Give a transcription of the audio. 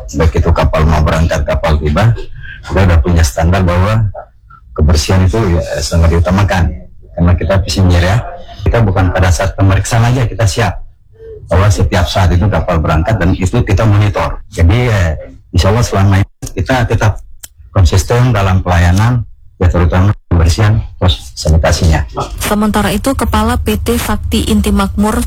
baik itu kapal mau berangkat, kapal tiba, kita udah punya standar bahwa kebersihan itu ya sangat diutamakan. Karena kita passenger ya, kita bukan pada saat pemeriksaan aja kita siap, bahwa setiap saat itu kapal berangkat dan itu kita monitor. Jadi insya Allah selama ini kita tetap konsisten dalam pelayanan, ya terutama kebersihan terus sanitasinya. Sementara itu, Kepala PT Sakti Inti Makmur